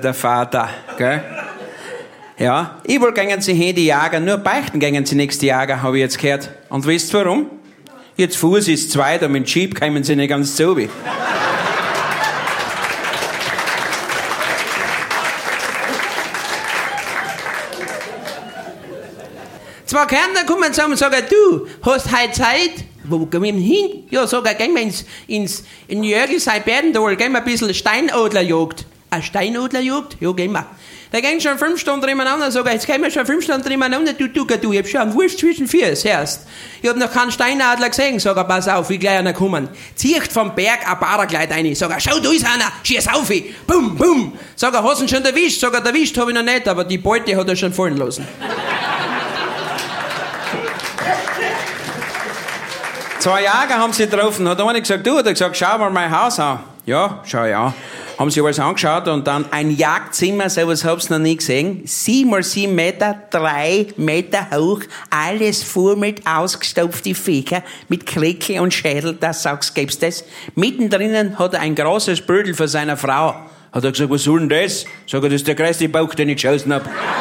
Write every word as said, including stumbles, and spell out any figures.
der Vater, gell? Ja, überall gehen sie hin, die jagen, nur beichten gehen sie nächste Jager, habe ich jetzt gehört. Und wisst ihr warum? Jetzt Fuß ist zwei, da mit dem Jeep kommen sie nicht ganz so wie. Zwei Kärntner kommen zusammen und sagen, du, hast heute Zeit? Wo gehen wir hin? Ja, sag ich, gehen wir ins, ins in Jörgl sein Berdendal, gehen wir ein bisschen Steinadlerjagd. Eine Steinadlerjagd? Ja, gehen wir. Da gehen schon fünf Stunden nebeneinander, sag ich, jetzt gehen wir schon fünf Stunden nebeneinander, du, du, du, ich hab schon einen Wurst zwischen Füßen, hörst. Ich hab noch keinen Steinadler gesehen, sag ich, pass auf, wie gleich einer kommen. Zieht vom Berg ein Paragleit rein, sag ich, schau, da ist einer, schieß auf, bum, bum. Sag ich, hast du ihn schon erwischt? Sag ich, erwischt hab ich noch nicht, aber die Beute hat er schon fallen lassen. Zwei Jäger haben sie getroffen, hat einer gesagt, du, hat er gesagt, schau mal mein Haus an. Ja, schau ich an. Haben sie alles angeschaut und dann ein Jagdzimmer, sowas hab's noch nie gesehen. Sieben mal sieben Meter, drei Meter hoch, alles voll mit ausgestopften Viecher, mit Kleckel und Schädel, das sagst, gibt's das. Mittendrin hat er ein großes Bödel für seine Frau. Hat er gesagt, was soll denn das? Sag ich, das ist der größte Bauch, den ich geschossen hab.